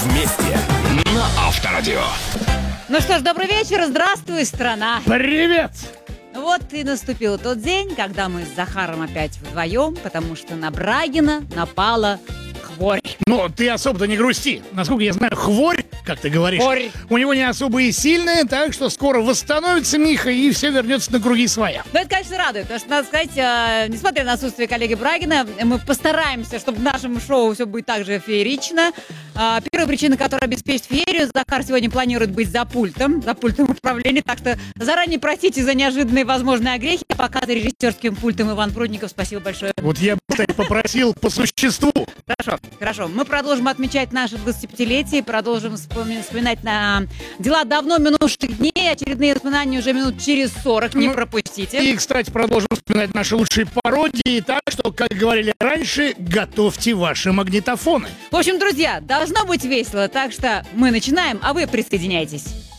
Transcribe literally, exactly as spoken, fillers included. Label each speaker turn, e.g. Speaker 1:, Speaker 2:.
Speaker 1: вместе на Авторадио.
Speaker 2: Ну что ж, добрый вечер, здравствуй, страна.
Speaker 3: Привет!
Speaker 2: Вот и наступил тот день, когда мы с Захаром опять вдвоем, потому что на Брагина напала хворь.
Speaker 3: Ну, ты особо-то не грусти. Насколько я знаю, хворь, как ты говоришь,
Speaker 2: Хворь.
Speaker 3: у него не особо и сильная, так что скоро восстановится Миха и все вернется на круги своя.
Speaker 2: Но это, конечно, радует, потому что, надо сказать, э, несмотря на отсутствие коллеги Брагина, мы постараемся, чтобы в нашем шоу все будет так же феерично. Э, первая причина, которая обеспечит феерию, Захар сегодня планирует быть за пультом, за пультом управления, так что заранее простите за неожиданные возможные огрехи. А пока за режиссерским пультом Иван Прудников, спасибо большое.
Speaker 3: Вот я бы, кстати, попросил по существу.
Speaker 2: Хорошо, хорошо. Мы продолжим отмечать наше двадцатипятилетие, продолжим вспоми- вспоминать на дела давно минувших дней. Очередные воспоминания уже минут через сорок, не
Speaker 3: Ну,
Speaker 2: пропустите.
Speaker 3: И, кстати, продолжим вспоминать наши лучшие пародии. Так что, как говорили раньше, готовьте ваши магнитофоны.
Speaker 2: В общем, друзья, должно быть весело, так что мы начинаем, а вы присоединяйтесь.